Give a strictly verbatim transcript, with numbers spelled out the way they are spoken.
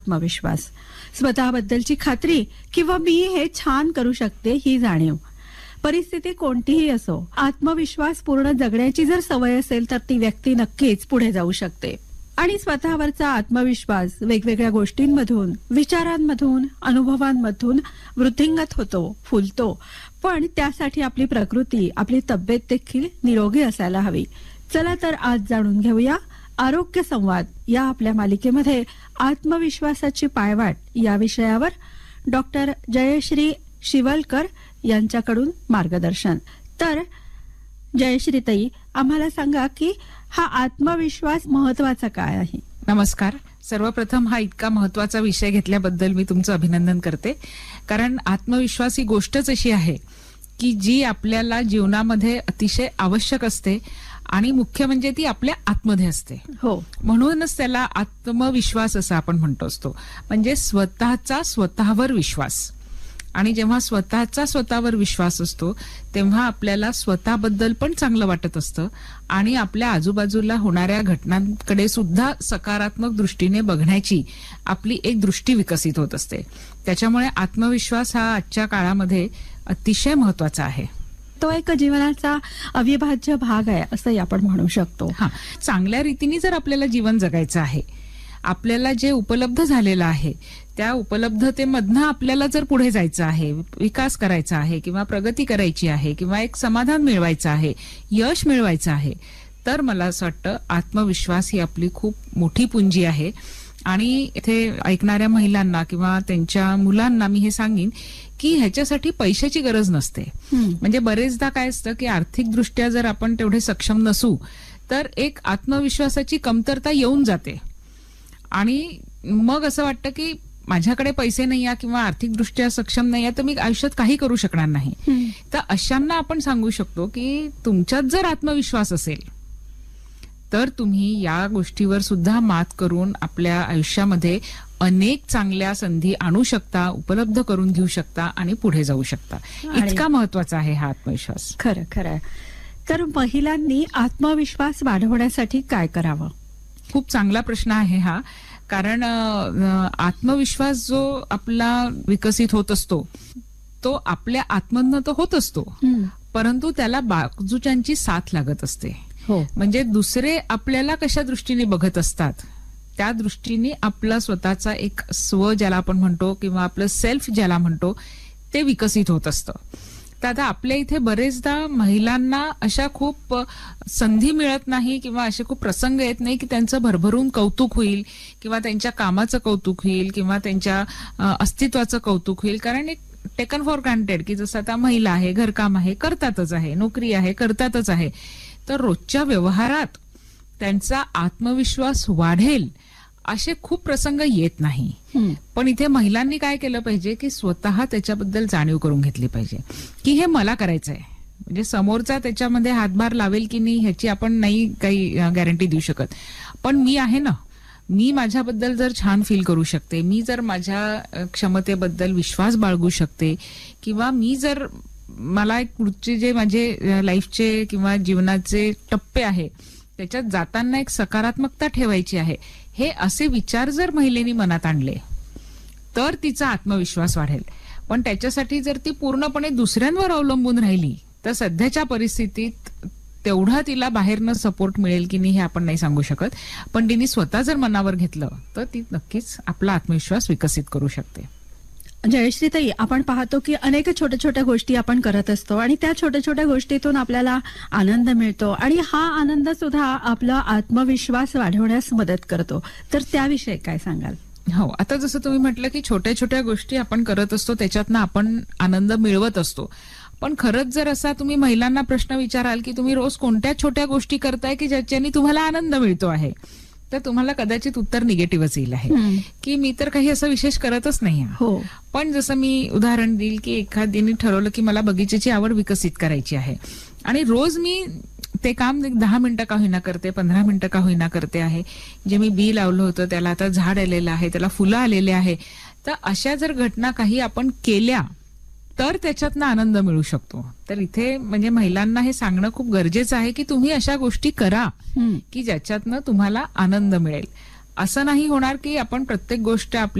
आत्मविश्वास, स्वतःबद्दलची खात्री किंवा मी हे छान करू शकते ही जाणीव. परिस्थिती कोणतीही असो, आत्मविश्वास पूर्ण जगण्याची जर सवय असेल तर ती व्यक्ती नक्कीच पुढे जाऊ शकते. आणि स्वतःवरचा आत्मविश्वास वेगवेगळ्या गोष्टींमधून, विचारांमधून, अनुभवांमधून वृद्धिंगत होतो, फुलतो. पण त्यासाठी आपली प्रकृती, आपली तब्येत देखील निरोगी असायला हवी. चला तर आज जाणून घेऊया आरोग्य संवाद या आपल्या मालिकेमध्ये आत्मविश्वासाची पायवाट या विषयावर डॉक्टर जयश्री शिवलकर यांच्याकडून मार्गदर्शन. तर जयश्रीताई, आम्हाला सांगा की हा आत्मविश्वास महत्वाचा काय आहे? नमस्कार. सर्वप्रथम हा इतका महत्वाचा विषय घेतल्याबद्दल मी तुमचं अभिनंदन करते. कारण आत्मविश्वास ही गोष्टच अशी आहे की जी आपल्याला जीवनामध्ये अतिशय आवश्यक असते आणि मुख्य म्हणजे ती आपल्या आतमध्ये असते. हो, म्हणूनच त्याला आत्मविश्वास असं आपण म्हणतो असतो. म्हणजे स्वतःचा स्वतःवर विश्वास. आणि जेव्हा स्वतःचा स्वतःवर विश्वास असतो तेव्हा आपल्याला स्वतःबद्दल पण चांगलं वाटत असतं आणि आपल्या आजूबाजूला होणाऱ्या घटनांकडे सुद्धा सकारात्मक दृष्टीने बघण्याची आपली एक दृष्टी विकसित होत असते. त्याच्यामुळे आत्मविश्वास हा आजच्या काळामध्ये अतिशय महत्वाचा आहे. तो एक जीवनाचा अविभाज्य भाग आहे असंही आपण म्हणू शकतो. हा, चांगल्या रीतीने जर आपल्याला जीवन जगायचं आहे, आपल्याला जे उपलब्ध झालेलं आहे त्या उपलब्धतेमधनं आपल्याला जर पुढे जायचं आहे, विकास करायचा आहे किंवा प्रगती करायची आहे किंवा एक समाधान मिळवायचं आहे, यश मिळवायचं आहे, तर मला असं वाटतं आत्मविश्वास ही आपली खूप मोठी पुंजी आहे. आणि इथे ऐकणाऱ्या महिलांना किंवा त्यांच्या मुलांना मी हे सांगेन की ह्याच्यासाठी पैशाची गरज नसते. म्हणजे बरेचदा काय असतं की आर्थिकदृष्ट्या जर आपण तेवढे सक्षम नसू तर एक आत्मविश्वासाची कमतरता येऊन जाते आणि मग असं वाटतं की माझ्याकडे पैसे नाही आहे किंवा आर्थिकदृष्ट्या सक्षम नाही आहे तर मी आयुष्यात काही करू शकणार नाही. तर अशांना आपण सांगू शकतो की तुमच्यात जर आत्मविश्वास असेल तर तुम्ही या गोष्टीवर सुद्धा मात करून आपल्या आयुष्यामध्ये अनेक चांगल्या संधी आणू शकता, उपलब्ध करून घेऊ शकता आणि पुढे जाऊ शकता. इतका महत्वाचा आहे हा आत्मविश्वास. खरं खरं. तर महिलांनी आत्मविश्वास वाढवण्यासाठी काय करावं? खूप चांगला प्रश्न आहे हा. कारण आत्मविश्वास जो आपला विकसित होत असतो तो आपल्या आत्मधनं तर होत असतो, परंतु त्याला बाजूच्यांची साथ लागत असते. हो, म्हणजे दुसरे आपल्याला कशा दृष्टीने बघत असतात त्या दृष्टीने आपला स्वतःचा एक स्व ज्याला आपण म्हणतो किंवा आपलं सेल्फ ज्याला म्हणतो ते विकसित होत असतं. तर आता आपल्या इथे बरेचदा महिलांना अशा खूप संधी मिळत नाही किंवा असे खूप प्रसंग येत नाही की त्यांचं भरभरून कौतुक होईल किंवा त्यांच्या कामाचं कौतुक होईल किंवा त्यांच्या अस्तित्वाचं कौतुक होईल. कारण एक टेकन फॉर ग्रांटेड की जसं आता महिला आहे, घरकाम आहे, करतातच आहे, नोकरी आहे, करतातच आहे. तर रोजच्या व्यवहारात त्यांचा आत्मविश्वास वाढेल असे खूप प्रसंग येत नाही. पण इथे महिलांनी काय केलं पाहिजे की स्वतः त्याच्याबद्दल जाणीव करून घेतली पाहिजे की हे मला करायचंय. म्हणजे समोरचा त्याच्यामध्ये हातभार लावेल की नाही ह्याची आपण नाही काही गॅरंटी देऊ शकत, पण मी आहे ना, मी माझ्याबद्दल जर छान फील करू शकते, मी जर माझ्या क्षमतेबद्दल विश्वास बाळगू शकते किंवा मी जर मला एक पुढचे जे माझे लाईफचे किंवा जीवनाचे टप्पे आहे त्याच्यात जाताना एक सकारात्मकता ठेवायची आहे, हे असे विचार जर महिलेनी मनात आणले तर तिचा आत्मविश्वास वाढेल. पण त्याच्यासाठी जर ती पूर्णपणे दुसऱ्यांवर अवलंबून राहिली तर सध्याच्या परिस्थितीत तेवढा तिला बाहेरनं सपोर्ट मिळेल की नाही हे आपण नाही सांगू शकत. पण तिने स्वतः जर मनावर घेतलं तर ती नक्कीच आपला आत्मविश्वास विकसित करू शकते. जयश्रीताई, आपण पाहतो की अनेक छोट्या छोट्या गोष्टी आपण करत असतो आणि त्या छोट्या छोट्या गोष्टीतून आपल्याला आनंद मिळतो आणि हा आनंद सुद्धा आपला आत्मविश्वास वाढवण्यास मदत करतो. तर त्याविषयी काय सांगाल? हो, आता जसं तुम्ही म्हटलं की छोट्या छोट्या गोष्टी आपण करत असतो त्याच्यातनं आपण आनंद मिळवत असतो. पण खरंच जर असा तुम्ही महिलांना प्रश्न विचाराल की तुम्ही रोज कोणत्या छोट्या गोष्टी करताय की ज्याच्याने तुम्हाला आनंद मिळतो आहे, तर तुम्हाला कदाचित उत्तर निगेटिव्हच येईल आहे की मी तर काही असं विशेष करतच नाही. हो, पण जसं मी उदाहरण देईल की एखाद्याने ठरवलं की मला बगीचेची आवड विकसित करायची आहे आणि रोज मी ते काम दहा मिनिटं का होईना करते, पंधरा मिनिटं का होईना करते आहे. जे मी बी लावलं होतं त्याला आता झाड आलेलं आहे, त्याला फुलं आलेले आहे. तर अशा जर घटना काही आपण केल्या तर त्याच्यातनं आनंद मिळू शकतो. तर इथे म्हणजे महिलांना हे सांगणं खूप गरजेचं आहे की तुम्ही अशा गोष्टी करा की ज्याच्यातनं तुम्हाला आनंद मिळेल. असं नाही होणार की आपण प्रत्येक गोष्ट आपल्या